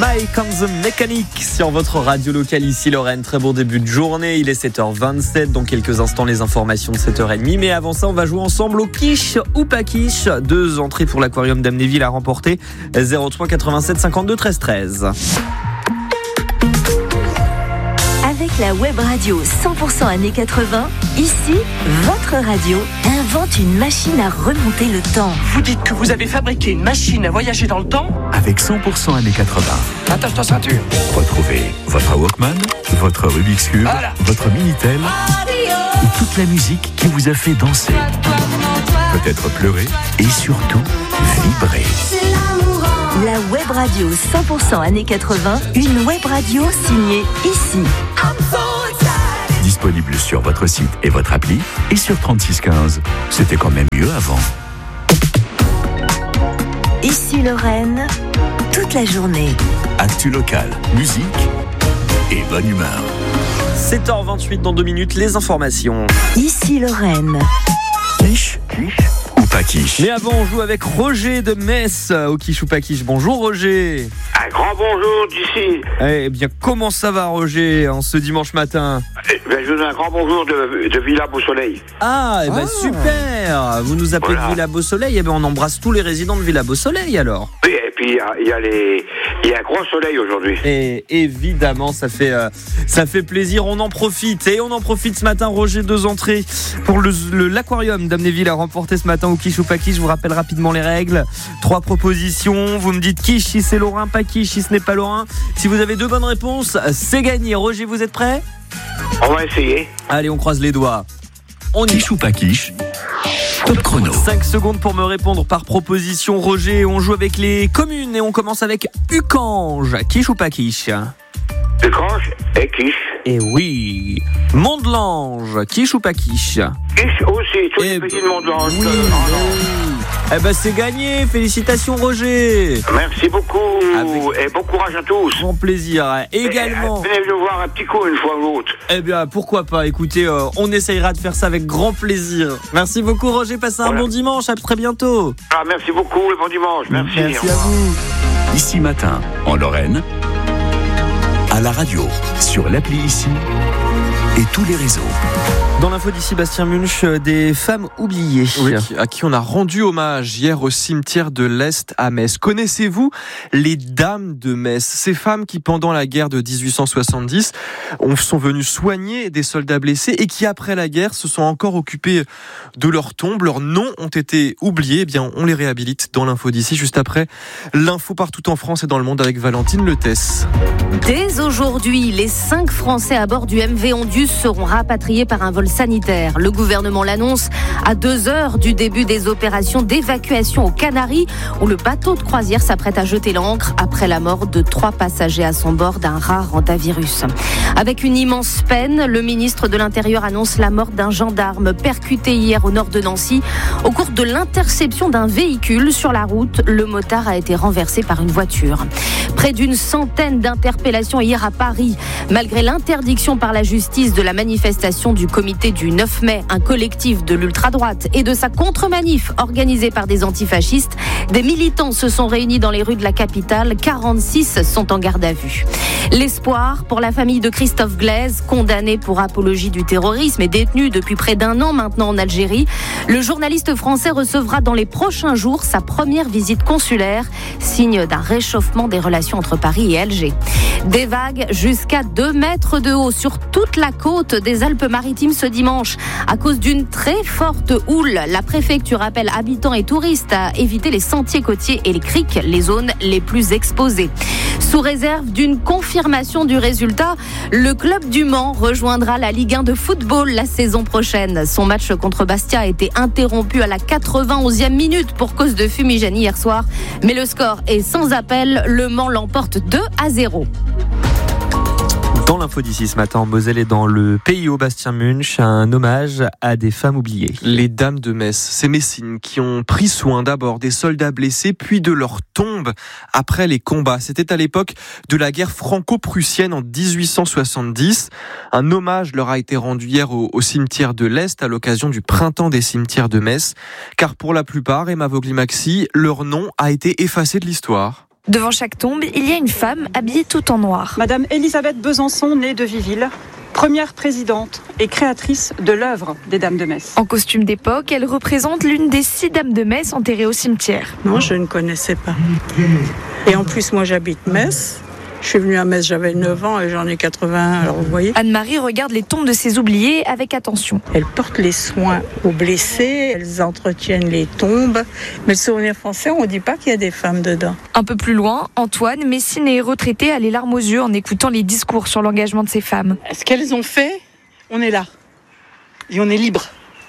Mike and the Mechanic sur votre radio locale ici Lorraine. Très bon début de journée, il est 7h27, dans quelques instants les informations de 7h30. Mais avant ça, on va jouer ensemble au quiche ou pas quiche. 2 entrées pour l'aquarium d'Amnéville à remporter. 03 87 52 13 13. Avec la web radio 100% années 80, ici, votre radio invente une machine à remonter le temps. Vous dites que vous avez fabriqué une machine à voyager dans le temps ? Avec 100% années 80. Attache ta ceinture. Retrouvez votre Walkman, votre Rubik's Cube, Voilà. votre Minitel ou toute la musique qui vous a fait danser, peut-être pleurer et surtout vibrer. La web radio 100% années 80, une web radio signée ici. Disponible sur votre site et votre appli et sur 3615. C'était quand même mieux avant. Ici Lorraine, toute la journée. Actu local, musique et bonne humeur. 7h28 dans 2 minutes, les informations. Ici Lorraine. Quiche ou pas quiche? Mais avant, on joue avec Roger de Metz au quiche ou pas quiche. Bonjour Roger. Un grand bonjour d'ici. Eh bien, comment ça va Roger en ce dimanche matin? Je vous donne un grand bonjour de Villa Beau Soleil. Ah, eh ben super. Vous nous appelez Voilà. de Villa Beau Soleil. Eh ben on embrasse tous les résidents de Villa Beau Soleil alors. Oui, et puis il y a un gros soleil aujourd'hui. Et évidemment, ça fait plaisir. On en profite. Et on en profite ce matin, Roger, 2 entrées pour l'aquarium d'Amnéville à remporter ce matin au quiche ou pas quiche. Je vous rappelle rapidement les règles. 3 propositions. Vous me dites quiche si c'est lorrain, pas quiche si ce n'est pas lorrain. Si vous avez 2 bonnes réponses, c'est gagné. Roger, vous êtes prêt? On va essayer. Allez, on croise les doigts. On y va. Quiche ou pas quiche? Top chrono. 5 secondes pour me répondre par proposition, Roger. On joue avec les communes et on commence avec Ucange. Quiche ou pas quiche? Ucange et quiche. Et oui. Mondelange. Quiche ou pas quiche? Quiche aussi, tous les petits de Mont-Blanc. Oui. Eh ben c'est gagné. Félicitations Roger. Merci beaucoup et bon courage à tous. Grand plaisir. Également. Venez nous voir un petit coup une fois ou l'autre. Eh bien pourquoi pas. Écoutez, on essayera de faire ça avec grand plaisir. Merci beaucoup Roger. Passez un bon dimanche. À très bientôt. Ah, merci beaucoup et bon dimanche. Merci. Merci à vous. Ici matin, en Lorraine, à la radio, sur l'appli ici et tous les réseaux. Dans l'info d'ici, Bastien Munch, des femmes oubliées. Oui, à qui on a rendu hommage hier au cimetière de l'Est à Metz. Connaissez-vous les dames de Metz? Ces femmes qui, pendant la guerre de 1870, sont venues soigner des soldats blessés et qui, après la guerre, se sont encore occupées de leurs tombes. Leurs noms ont été oubliés. Eh bien, on les réhabilite dans l'info d'ici, juste après l'info partout en France et dans le monde avec Valentine Letès. Dès aujourd'hui, les 5 Français à bord du MV Ondius seront rapatriés par un vol sanitaire. Le gouvernement l'annonce à 2 heures du début des opérations d'évacuation aux Canaries, où le bateau de croisière s'apprête à jeter l'ancre après la mort de 3 passagers à son bord d'un rare hantavirus. Avec une immense peine, le ministre de l'Intérieur annonce la mort d'un gendarme percuté hier au nord de Nancy. Au cours de l'interception d'un véhicule sur la route, le motard a été renversé par une voiture. Près d'une centaine d'interpellations hier à Paris. Malgré l'interdiction par la justice de la manifestation du comité du 9 mai, un collectif de l'ultra-droite, et de sa contre-manif organisée par des antifascistes, des militants se sont réunis dans les rues de la capitale. 46 sont en garde à vue. L'espoir pour la famille de Christophe Glaise, condamné pour apologie du terrorisme et détenu depuis près d'1 an maintenant en Algérie. Le journaliste français recevra dans les prochains jours sa première visite consulaire, signe d'un réchauffement des relations entre Paris et Alger. Des vagues jusqu'à 2 mètres de haut sur toute la côte des Alpes-Maritimes ce dimanche. À cause d'une très forte houle, la préfecture appelle habitants et touristes à éviter les sentiers côtiers et les criques, les zones les plus exposées. Sous réserve d'une confirmation du résultat, le club du Mans rejoindra la Ligue 1 de football la saison prochaine. Son match contre Bastia a été interrompu à la 91e minute pour cause de fumigène hier soir. Mais le score est sans appel. Le Mans l'emporte 2-0. Dans l'info d'ici ce matin en Moselle et dans le PIO Bastien Munch, un hommage à des femmes oubliées. Les dames de Metz, ces Messines qui ont pris soin d'abord des soldats blessés puis de leur tombe après les combats. C'était à l'époque de la guerre franco-prussienne en 1870. Un hommage leur a été rendu hier au cimetière de l'Est à l'occasion du printemps des cimetières de Metz. Car pour la plupart, Emma Vogli-Maxi, leur nom a été effacé de l'histoire. Devant chaque tombe, il y a une femme habillée tout en noir. Madame Elisabeth Besançon, née de Viville, première présidente et créatrice de l'œuvre des Dames de Metz. En costume d'époque, elle représente l'une des 6 Dames de Metz enterrées au cimetière. Non, je ne connaissais pas. Et en plus, moi j'habite Metz. Je suis venue à Metz, j'avais 9 ans et j'en ai 80, alors vous voyez. Anne-Marie regarde les tombes de ses oubliés avec attention. Elles portent les soins aux blessés, elles entretiennent les tombes. Mais le souvenir français, on ne dit pas qu'il y a des femmes dedans. Un peu plus loin, Antoine, médecin et retraité, a les larmes aux yeux en écoutant les discours sur l'engagement de ces femmes. Ce qu'elles ont fait, on est là. Et on est libre.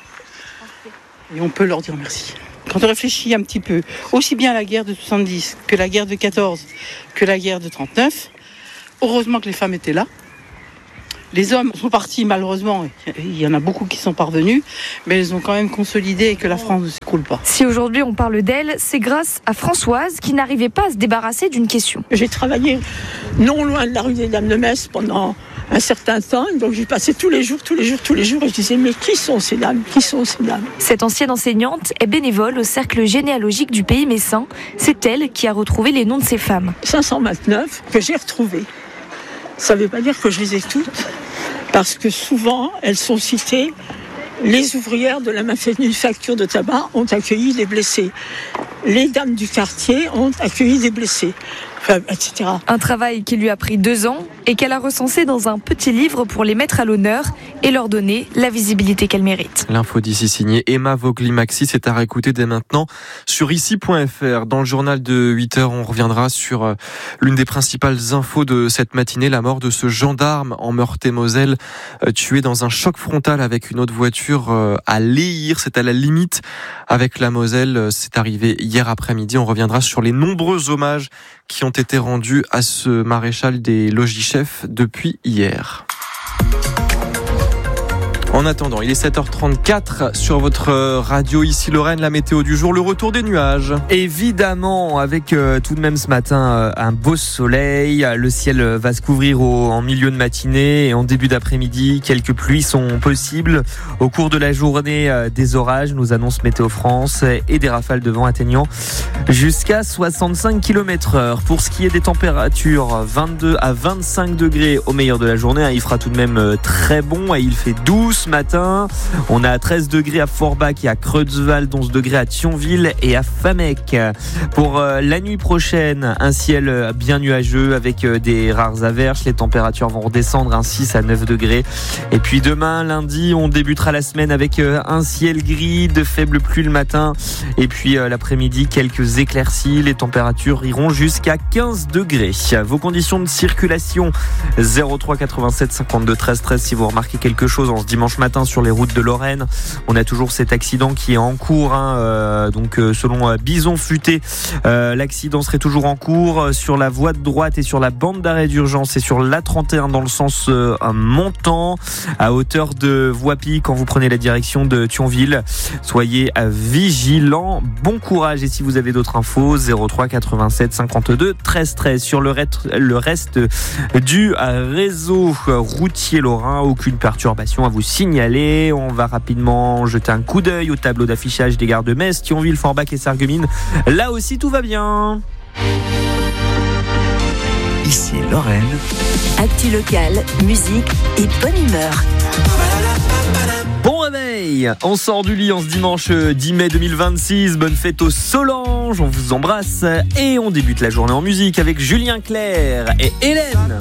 Et on peut leur dire merci. Quand on réfléchit un petit peu, aussi bien à la guerre de 70 que la guerre de 14, que la guerre de 39, heureusement que les femmes étaient là. Les hommes sont partis malheureusement, il y en a beaucoup qui sont parvenus, mais ils ont quand même consolidé et que la France ne s'écroule pas. Si aujourd'hui on parle d'elle, c'est grâce à Françoise qui n'arrivait pas à se débarrasser d'une question. J'ai travaillé non loin de la rue des Dames de Metz pendant un certain temps, donc j'y passais tous les jours, et je disais mais qui sont ces dames ? Cette ancienne enseignante est bénévole au cercle généalogique du pays messin. C'est elle qui a retrouvé les noms de ces femmes. 529 que j'ai retrouvées. Ça ne veut pas dire que je les ai toutes, parce que souvent elles sont citées. Les ouvrières de la manufacture de tabac ont accueilli des blessés. Les dames du quartier ont accueilli des blessés. Etc. Un travail qui lui a pris 2 ans et qu'elle a recensé dans un petit livre pour les mettre à l'honneur et leur donner la visibilité qu'elles méritent. L'info d'ici signée Emma Vogli-Maxi, c'est à réécouter dès maintenant sur ici.fr. Dans le journal de 8h, on reviendra sur l'une des principales infos de cette matinée, la mort de ce gendarme en Meurthe-et-Moselle, tué dans un choc frontal avec une autre voiture à Léhir. C'est à la limite avec la Moselle. C'est arrivé hier après-midi. On reviendra sur les nombreux hommages qui ont été rendus à ce maréchal des logis-chefs depuis hier. En attendant, il est 7h34 sur votre radio, ici Lorraine, la météo du jour, le retour des nuages. Évidemment, avec tout de même ce matin un beau soleil, le ciel va se couvrir en milieu de matinée et en début d'après-midi, quelques pluies sont possibles. Au cours de la journée, des orages, nous annonce Météo France, et des rafales de vent atteignant jusqu'à 65 km/h. Pour ce qui est des températures, 22 à 25 degrés au meilleur de la journée, il fera tout de même très bon et il fait 12 ce matin. On a 13 degrés à Forbach et à Creutzwald, 11 degrés à Thionville et à Famec. Pour la nuit prochaine, un ciel bien nuageux avec des rares averses. Les températures vont redescendre à 6 à 9 degrés. Et puis demain, lundi, on débutera la semaine avec un ciel gris, de faibles pluies le matin. Et puis l'après-midi, quelques éclaircies. Les températures iront jusqu'à 15 degrés. Vos conditions de circulation, 03 87 52 13 13 si vous remarquez quelque chose en ce dimanche matin sur les routes de Lorraine. On a toujours cet accident qui est en cours, donc selon Bison Futé, l'accident serait toujours en cours sur la voie de droite et sur la bande d'arrêt d'urgence et sur l'A31 dans le sens montant à hauteur de Voipy quand vous prenez la direction de Thionville. Soyez vigilants, bon courage, et si vous avez d'autres infos, 03 87 52 13 13 sur le reste du réseau routier lorrain. Aucune perturbation à vous signaler. On va rapidement jeter un coup d'œil au tableau d'affichage des gares de Metz, Thionville, Forbach et Sarreguemines. Là aussi, tout va bien. Ici Lorraine. Actu locale, musique et bonne humeur. Bon réveil, on sort du lit en ce dimanche 10 mai 2026. Bonne fête aux Solange, on vous embrasse et on débute la journée en musique avec Julien Clerc et Hélène.